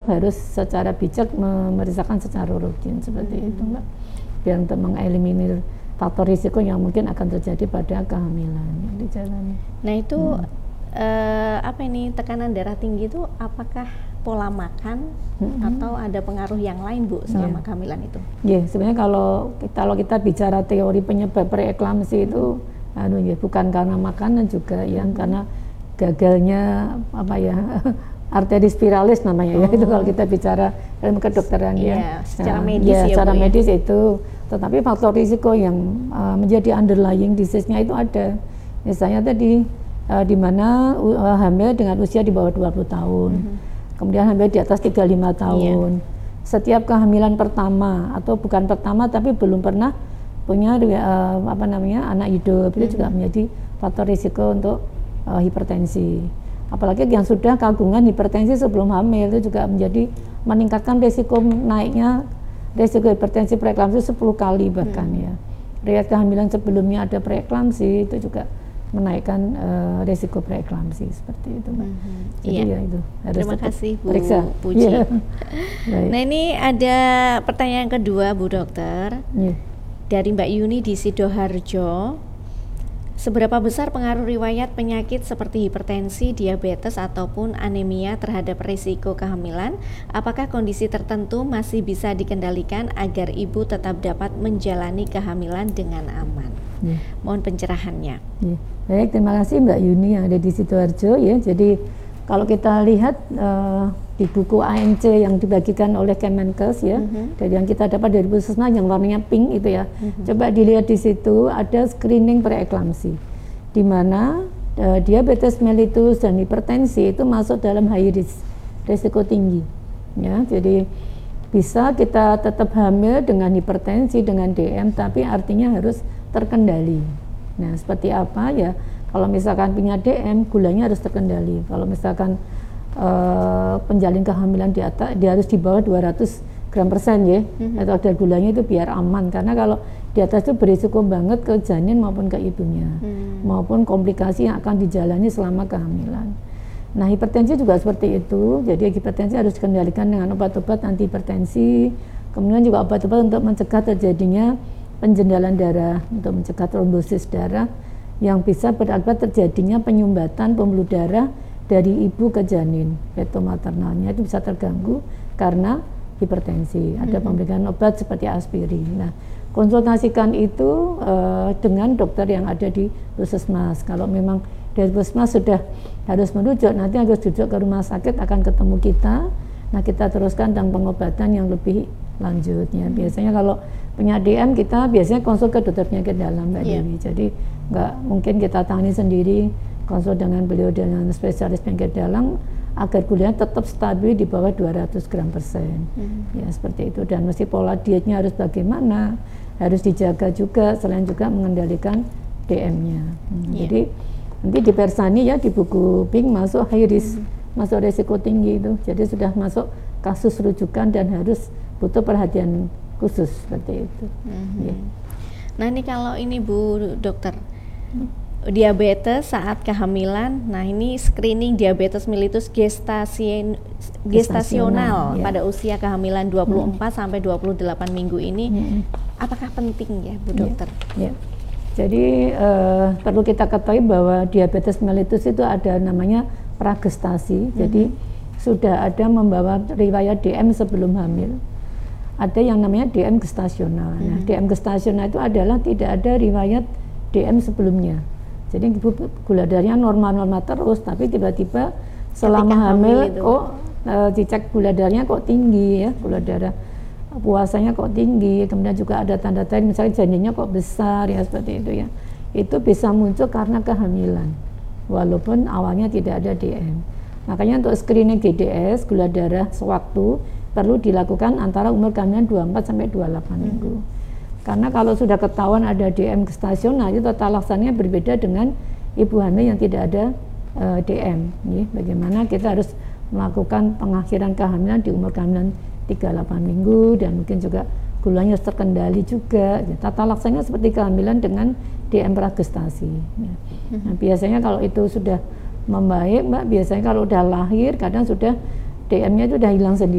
harus secara bijak memeriksakan secara rutin seperti itu Mbak, biar untuk mengeliminir faktor risiko yang mungkin akan terjadi pada kehamilan yang dijalani. Nah itu apa ini tekanan darah tinggi itu apakah pola makan atau ada pengaruh yang lain Bu selama kehamilan itu? Sebenarnya kalau kita bicara teori penyebab preeklamsi itu bukan karena makanan juga karena gagalnya arteri spiralis namanya itu kalau kita bicara ilmu kedokteran secara medis secara medis itu. Tetapi faktor risiko yang menjadi underlying disease-nya itu ada. Misalnya tadi di mana hamil dengan usia di bawah 20 tahun. Kemudian hamil di atas 35 tahun. Setiap kehamilan pertama atau bukan pertama tapi belum pernah punya anak hidup itu juga menjadi faktor risiko untuk hipertensi. Apalagi yang sudah kagungan hipertensi sebelum hamil itu juga meningkatkan risiko naiknya risiko hipertensi preeklamsi 10 kali bahkan Riwayat kehamilan sebelumnya ada preeklamsi itu juga menaikkan risiko preeklamsi seperti itu Mbak. Jadi itu harus terima kasih Bu Puji. Nah ini ada pertanyaan kedua Bu Dokter dari Mbak Yuni di Sidoarjo. Seberapa besar pengaruh riwayat penyakit seperti hipertensi, diabetes ataupun anemia terhadap risiko kehamilan? Apakah kondisi tertentu masih bisa dikendalikan agar ibu tetap dapat menjalani kehamilan dengan aman? Mohon pencerahannya. Baik, terima kasih Mbak Yuni yang ada di Sidoarjo Jadi kalau kita lihat di buku ANC yang dibagikan oleh Kemenkes dari yang kita dapat dari Puskesmas yang warnanya pink itu coba dilihat di situ ada screening preeklamsi di mana diabetes mellitus dan hipertensi itu masuk dalam high risk, risiko tinggi jadi bisa kita tetap hamil dengan hipertensi dengan DM tapi artinya harus terkendali. Nah seperti apa kalau misalkan punya DM gulanya harus terkendali. Kalau misalkan penjalin kehamilan di atas dia harus di bawah 200 gram persen atau kadar gulanya itu biar aman karena kalau di atas itu berisiko banget ke janin maupun ke ibunya maupun komplikasi yang akan dijalani selama kehamilan. Nah hipertensi juga seperti itu, jadi hipertensi harus dikendalikan dengan obat-obat antihipertensi, kemudian juga obat-obat untuk mencegah terjadinya penjendalan darah, untuk mencegah trombosis darah yang bisa berakibat terjadinya penyumbatan pembuluh darah dari ibu ke janin, feto-maternalnya itu bisa terganggu karena hipertensi. Ada pemberian obat seperti aspirin. Nah, konsultasikan itu dengan dokter yang ada di Puskesmas. Kalau memang dari Puskesmas sudah harus merujuk, nanti harus rujuk ke rumah sakit akan ketemu kita. Nah, kita teruskan tentang pengobatan yang lebih lanjutnya. Biasanya kalau punya DM kita biasanya konsul ke dokter penyakit dalam Mbak Dewi. Jadi nggak mungkin kita tangani sendiri, konsul dengan beliau dengan spesialis penyakit dalam agar gulanya tetap stabil di bawah 200 gram persen. Seperti itu. Dan mesti pola dietnya harus bagaimana, harus dijaga juga selain juga mengendalikan DM-nya. Jadi nanti di Persani di buku Pink masuk high risk, masuk risiko tinggi itu. Jadi sudah masuk kasus rujukan dan harus butuh perhatian khusus seperti itu. Nah ini kalau ini Bu Dokter, diabetes saat kehamilan, nah ini screening diabetes mellitus gestasional pada usia kehamilan 24 sampai 28 minggu ini, apakah penting Bu Dokter? Jadi perlu kita ketahui bahwa diabetes mellitus itu ada namanya pragestasi, jadi sudah ada membawa riwayat DM sebelum hamil. Ada yang namanya DM gestasional. Nah, DM gestasional itu adalah tidak ada riwayat DM sebelumnya. Jadi gula darahnya normal-normal terus, tapi tiba-tiba selama hamil dicek gula darahnya kok tinggi gula darah puasanya kok tinggi, kemudian juga ada tanda-tanda misalnya janinnya kok besar seperti itu Itu bisa muncul karena kehamilan, walaupun awalnya tidak ada DM. Makanya untuk screening GDS, gula darah sewaktu perlu dilakukan antara umur kehamilan 24 sampai 28 minggu. Karena kalau sudah ketahuan ada DM gestasional itu tata laksananya berbeda dengan ibu hamil yang tidak ada DM. Bagaimana kita harus melakukan pengakhiran kehamilan di umur kehamilan 38 minggu dan mungkin juga gulanya terkendali juga. Tata laksananya seperti kehamilan dengan DM pragestasi. Nah, biasanya kalau itu sudah membaik Mbak, biasanya kalau udah lahir kadang sudah DM-nya itu udah hilang sendiri.